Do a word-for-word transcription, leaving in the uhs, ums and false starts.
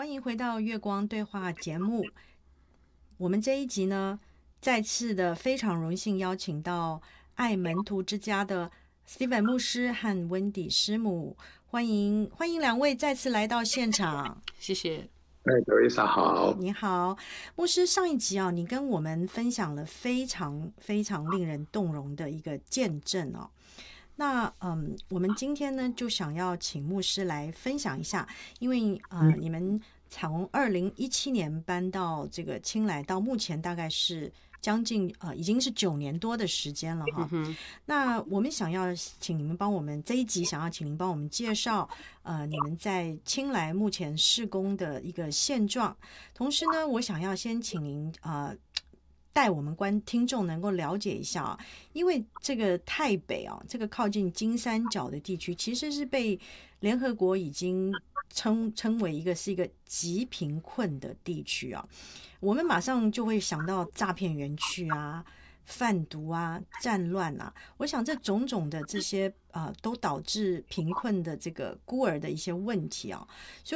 欢迎回到月光对话节目。我们这一集呢，再次的非常荣幸邀请到爱门徒之家的 Steven 牧师和 Wendy 师母，欢迎欢迎两位再次来到现场。 谢谢。 哎，德瑞莎好。 你好，牧师。上一集啊，你跟我们分享了非常非常令人动容的一个见证哦。那嗯，我们今天呢就想要请牧师来分享一下，因为呃，嗯、你们从二零一七年搬到这个青来，到目前大概是将近呃，已经是九年多的时间了哈。 嗯、 那我们想要请你们帮我们这一集，想要请您帮我们介绍呃，你们在青来目前事工的一个现状。同时呢，我想要先请您呃。带我们观听众能够了解一下啊，因为这个泰北啊，这个靠近金三角的地区，其实是被联合国已经称称为一个是一个极贫困的地区啊。我们马上就会想到诈骗园区啊、贩毒啊、战乱啊，我想这种种的这些呃，都导致贫困的这个孤儿的一些问题啊。所以